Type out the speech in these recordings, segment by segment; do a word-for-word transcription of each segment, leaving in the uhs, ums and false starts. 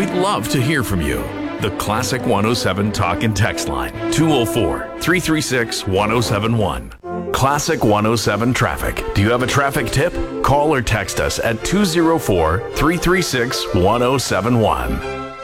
We'd love to hear from you. The Classic one oh seven Talk and Text line, two oh four, three three six, one oh seven one. Classic one oh seven Traffic. Do you have a traffic tip? Call or text us at two oh four, three three six, one oh seven one.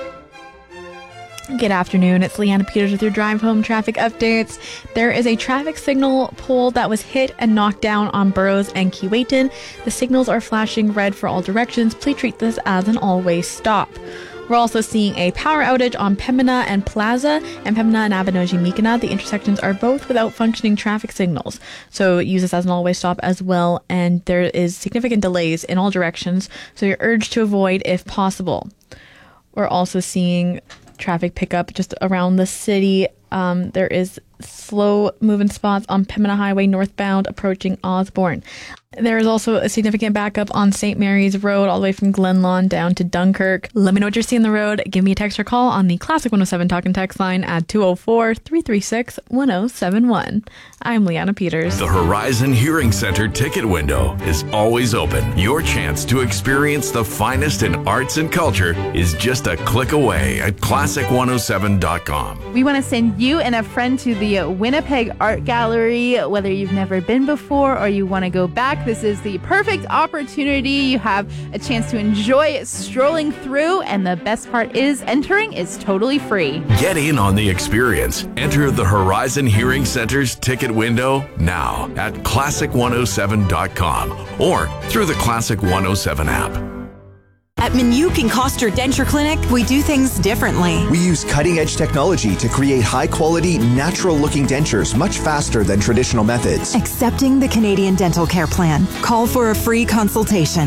Good afternoon. It's Leanna Peters with your drive home traffic updates. There is a traffic signal pole that was hit and knocked down on Burroughs and Keewatin. The signals are flashing red for all directions. Please treat this as an always stop. We're also seeing a power outage on Pembina and Plaza and Pembina and Abenoji-Mikana. The intersections are both without functioning traffic signals. So use this as an always stop as well. And there is significant delays in all directions. So you're urged to avoid if possible. We're also seeing traffic pickup just around the city. Um, there is slow moving spots on Pembina Highway northbound approaching Osborne. There is also a significant backup on Saint Mary's Road all the way from Glenlawn down to Dunkirk. Let me know what you're seeing on the road. Give me a text or call on the Classic one oh seven Talk and Text line at two oh four, three three six, one oh seven one. I'm Leanna Peters. The Horizon Hearing Center ticket window is always open. Your chance to experience the finest in arts and culture is just a click away at classic one oh seven dot com. We want to send you and a friend to the Winnipeg Art Gallery. Whether you've never been before or you want to go back, this is the perfect opportunity. You have a chance to enjoy strolling through, and the best part is entering is totally free. Get in on the experience. Enter the Horizon Hearing Center's ticket window now at classic one oh seven dot com or through the Classic one oh seven app. At Minuk and Koster Denture Clinic, we do things differently. We use cutting-edge technology to create high-quality, natural-looking dentures much faster than traditional methods. Accepting the Canadian Dental Care Plan. Call for a free consultation.